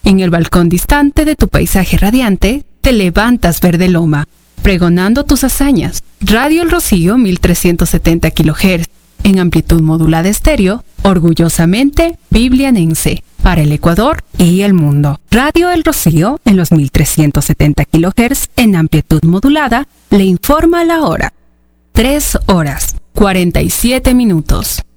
En el balcón distante de tu paisaje radiante, te levantas verde loma, pregonando tus hazañas. Radio El Rocío 1370 kHz, en amplitud modulada estéreo, orgullosamente biblianense, para el Ecuador y el mundo. Radio El Rocío, en los 1370 kHz, en amplitud modulada, le informa la hora. 3 horas, 47 minutos.